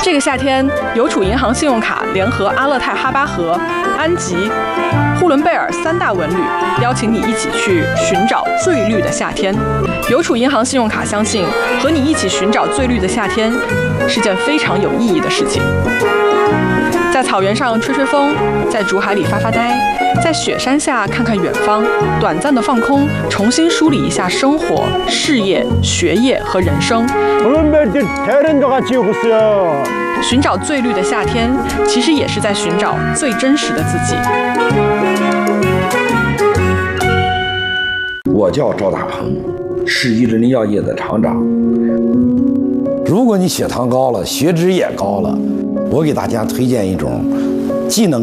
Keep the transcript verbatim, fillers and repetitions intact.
这个夏天，邮储银行信用卡联合阿勒泰哈巴河、安吉、呼伦贝尔三大文旅，邀请你一起去寻找最绿的夏天。邮储银行信用卡相信，和你一起寻找最绿的夏天，是件非常有意义的事情。在草原上吹吹风，在竹海里发发呆，在雪山下看看远方，短暂的放空，重新梳理一下生活、事业、学业和人生。寻找最绿的夏天，其实也是在寻找最真实的自己。 我叫赵大鹏，是益智能药业的厂长。如果你血糖高了，血脂也高了，我给大家推荐一种既能